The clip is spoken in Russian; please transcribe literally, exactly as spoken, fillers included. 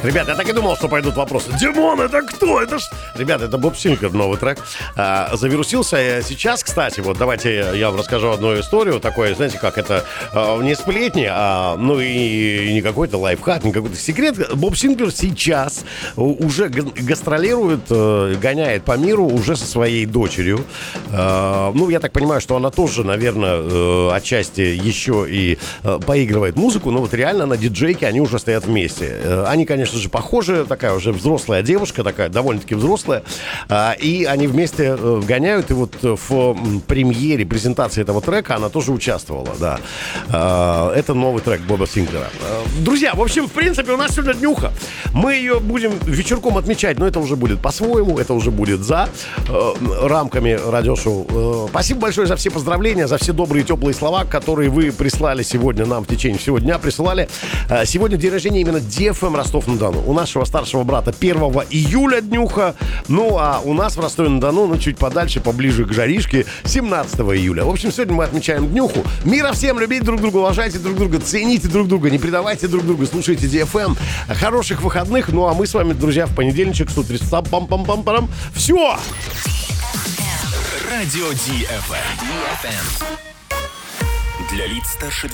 Ребят, я так и думал, что пойдут вопросы. Димон, это кто? Это ж... Ребят, это Боб Синклер, новый трек. А, завирусился сейчас, кстати, вот давайте я вам расскажу одну историю. Такое, знаете, как это а, не сплетни, а ну и не какой-то лайфхак, не какой-то секрет. Боб Синклер сейчас уже гастролирует, гоняет по миру уже со своей дочерью. А, ну, я так понимаю, что она тоже, наверное, отчасти еще и поигрывает музыку, но вот реально на диджейке они уже стоят вместе. Они, конечно же, похожи, такая уже взрослая девушка, такая довольно-таки взрослая, и они вместе гоняют, и вот в премьере, презентации этого трека она тоже участвовала, да. Это новый трек Боба Синклера. Друзья, в общем, в принципе, у нас сегодня днюха. Мы ее будем вечерком отмечать, но это уже будет по-своему, это уже будет за рамками радиошоу. Спасибо большое за все поздравления, за все добрые теплые слова, которые вы прислали сегодня нам в течение всего дня, присылали. Сегодня день рождения именно ди эф эм Ростов-на-Дону. У нашего старшего брата первого июля днюха, ну а у нас в Ростове-на-Дону, ну чуть подальше, поближе к жаришке, семнадцатого июля. В общем, сегодня мы отмечаем днюху. Мира всем, любите друг друга, уважайте друг друга, цените друг друга, не предавайте друг друга, слушайте ди эф эм. Хороших выходных, ну а мы с вами, друзья, в понедельничек с утреца. Пам-пам-пам-парам. Все! Радио ди эф эм. Для лиц старше